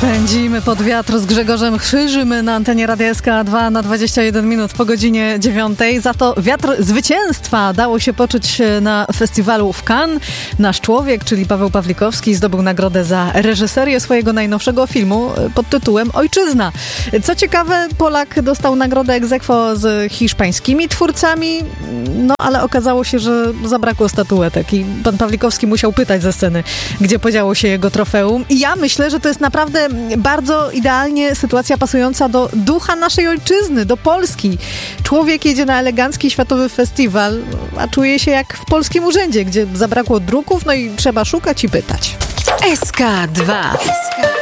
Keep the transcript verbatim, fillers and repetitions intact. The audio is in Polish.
Pędzimy pod wiatr z Grzegorzem Chyżym na antenie Radia S K dwa na dwadzieścia jeden minut po godzinie dziewiątej. Za to wiatr zwycięstwa dało się poczuć na festiwalu w Cannes. Nasz człowiek, czyli Paweł Pawlikowski, zdobył nagrodę za reżyserię swojego najnowszego filmu pod tytułem Ojczyzna. Co ciekawe, Polak dostał nagrodę ex aequo z hiszpańskimi twórcami, no ale okazało się, że zabrakło statuetek i pan Pawlikowski musiał pytać ze sceny, gdzie podziało się jego trofeum. I ja myślę, że to jest naprawdę bardzo idealnie sytuacja pasująca do ducha naszej ojczyzny, do Polski. Człowiek jedzie na elegancki światowy festiwal, a czuje się jak w polskim urzędzie, gdzie zabrakło druków, no i trzeba szukać i pytać. S K dwa.